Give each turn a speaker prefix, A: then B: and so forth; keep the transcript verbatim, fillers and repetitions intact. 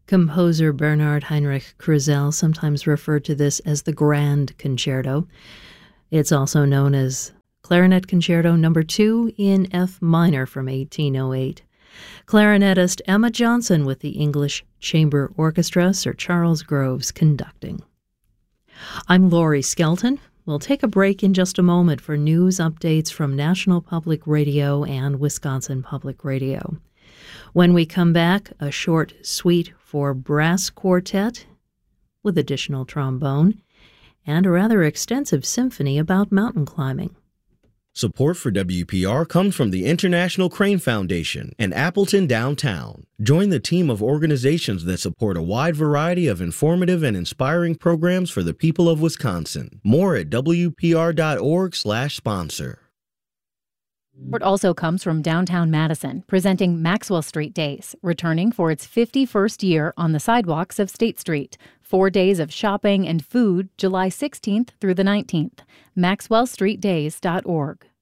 A: Composer Bernhard Heinrich Krusell sometimes referred to this as the Grand Concerto. It's also known as Clarinet Concerto Number two in F minor from eighteen oh eight. Clarinetist Emma Johnson with the English Chamber Orchestra, Sir Charles Groves conducting. I'm Laurie Skelton. We'll take a break in just a moment for news updates from National Public Radio and Wisconsin Public Radio. When we come back, a short suite for brass quartet with additional trombone and a rather extensive symphony about mountain climbing.
B: Support for W P R comes from the International Crane Foundation and Appleton Downtown. Join the team of organizations that support a wide variety of informative and inspiring programs for the people of Wisconsin. More at W P R dot org slash sponsor.
C: Support also comes from downtown Madison, presenting Maxwell Street Days, returning for its fifty-first year on the sidewalks of State Street. Four days of shopping and food, July sixteenth through the nineteenth. maxwell street days dot org.